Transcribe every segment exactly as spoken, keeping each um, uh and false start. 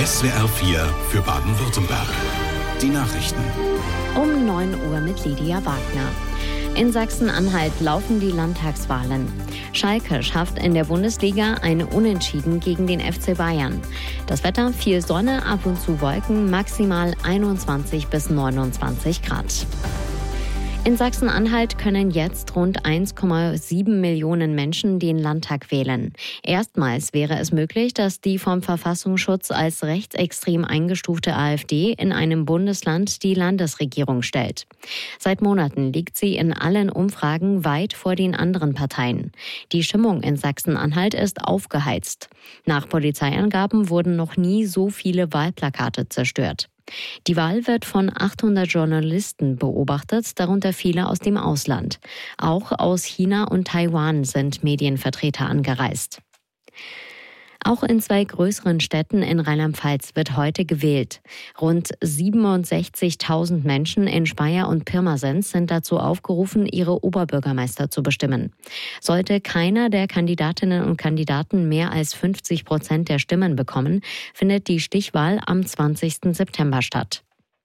S W R vier für Baden-Württemberg. Die Nachrichten. Um neun Uhr mit Lydia Wagner. In Sachsen-Anhalt laufen die Landtagswahlen. Schalke schafft in der Bundesliga eine Unentschieden gegen den F C Bayern. Das Wetter: viel Sonne, ab und zu Wolken, maximal einundzwanzig bis neunundzwanzig Grad. In Sachsen-Anhalt können jetzt rund eins Komma sieben Millionen Menschen den Landtag wählen. Erstmals wäre es möglich, dass die vom Verfassungsschutz als rechtsextrem eingestufte AfD in einem Bundesland die Landesregierung stellt. Seit Monaten liegt sie in allen Umfragen weit vor den anderen Parteien. Die Stimmung in Sachsen-Anhalt ist aufgeheizt. Nach Polizeiangaben wurden noch nie so viele Wahlplakate zerstört. Die Wahl wird von achthundert Journalisten beobachtet, darunter viele aus dem Ausland. Auch aus China und Taiwan sind Medienvertreter angereist. Auch in zwei größeren Städten in Rheinland-Pfalz wird heute gewählt. Rund siebenundsechzigtausend Menschen in Speyer und Pirmasens sind dazu aufgerufen, ihre Oberbürgermeister zu bestimmen. Sollte keiner der Kandidatinnen und Kandidaten mehr als fünfzig Prozent der Stimmen bekommen, findet die Stichwahl am zwanzigsten September statt.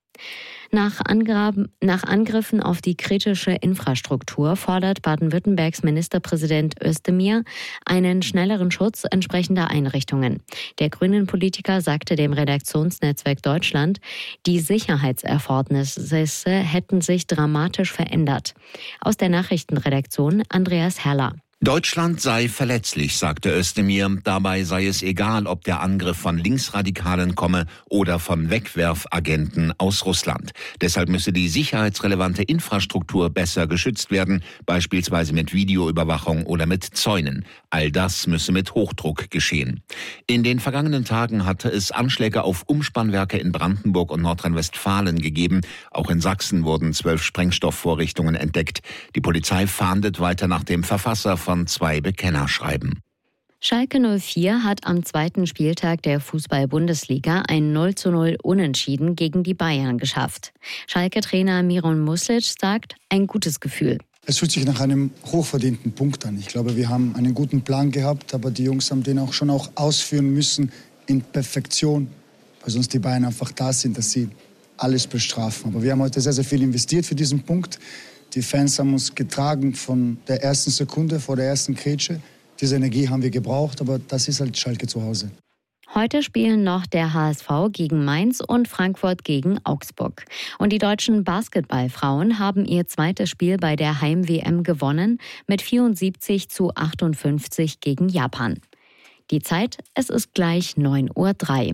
Nach, Angraben, nach Angriffen auf die kritische Infrastruktur fordert Baden-Württembergs Ministerpräsident Özdemir einen schnelleren Schutz entsprechender Einrichtungen. Der Grünen-Politiker sagte dem Redaktionsnetzwerk Deutschland, die Sicherheitserfordernisse hätten sich dramatisch verändert. Aus der Nachrichtenredaktion Andreas Herrler. Deutschland sei verletzlich, sagte Özdemir. Dabei sei es egal, ob der Angriff von Linksradikalen komme oder von Wegwerfagenten aus Russland. Deshalb müsse die sicherheitsrelevante Infrastruktur besser geschützt werden, beispielsweise mit Videoüberwachung oder mit Zäunen. All das müsse mit Hochdruck geschehen. In den vergangenen Tagen hatte es Anschläge auf Umspannwerke in Brandenburg und Nordrhein-Westfalen gegeben. Auch in Sachsen wurden zwölf Sprengstoffvorrichtungen entdeckt. Die Polizei fahndet weiter nach dem Verfasser von zwei Bekennerschreiben. Schalke null vier hat am zweiten Spieltag der Fußball-Bundesliga ein null zu null Unentschieden gegen die Bayern geschafft. Schalke-Trainer Miron Muslic sagt, ein gutes Gefühl. Es fühlt sich nach einem hochverdienten Punkt an. Ich glaube, wir haben einen guten Plan gehabt, aber die Jungs haben den auch schon auch ausführen müssen in Perfektion, weil sonst die Bayern einfach da sind, dass sie alles bestrafen. Aber wir haben heute sehr, sehr viel investiert für diesen Punkt. Die Fans haben uns getragen von der ersten Sekunde, vor der ersten Grätsche. Diese Energie haben wir gebraucht, aber das ist halt Schalke zu Hause. Heute spielen noch der H S V gegen Mainz und Frankfurt gegen Augsburg. Und die deutschen Basketballfrauen haben ihr zweites Spiel bei der Heim-W M gewonnen mit vierundsiebzig zu achtundfünfzig gegen Japan. Die Zeit, es ist gleich neun Uhr drei.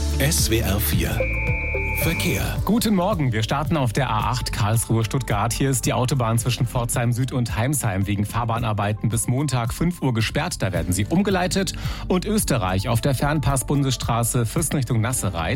S W R vier Verkehr. Guten Morgen, wir starten auf der A acht Karlsruhe-Stuttgart. Hier ist die Autobahn zwischen Pforzheim Süd und Heimsheim wegen Fahrbahnarbeiten bis Montag fünf Uhr gesperrt. Da werden sie umgeleitet. Und Österreich auf der Fernpass-Bundesstraße Fürsten Richtung Nassereit.